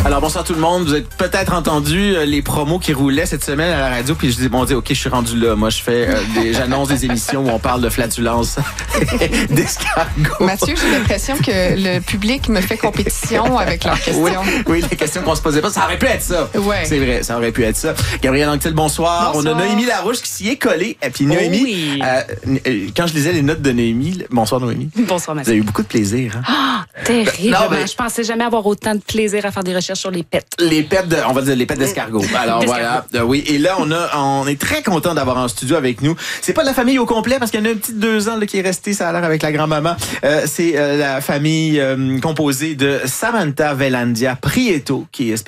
Alors bonsoir tout le monde, vous avez peut-être entendu les promos qui roulaient cette semaine à la radio, puis je dis bon, ok, je suis rendu là. Moi, j'annonce des émissions où on parle de flatulence d'escargots. Mathieu, j'ai l'impression que le public me fait compétition avec leurs questions. Oui, les questions qu'on se posait pas, ça aurait pu être ça. Ouais. C'est vrai, ça aurait pu être ça. Gabriel Anctil, bonsoir. On a Noémie Larouche qui s'y est collée. Et puis Noémie, quand je lisais les notes de Noémie, bonsoir Noémie. Bonsoir Mathieu. Vous avez eu beaucoup de plaisir. Hein? Oh, terrible. Non, mais... Je pensais jamais avoir autant de plaisir à faire des recherches sur les pets. Les pets, on va dire les pets d'escargot. Alors voilà, oui. Et là, on est très content d'avoir en studio avec nous. C'est pas la famille au complet parce qu'il y en a un petit 2 ans là, qui est resté, ça a l'air, avec la grand-maman. C'est la famille composée de Samantha Velandia Prieto, qui est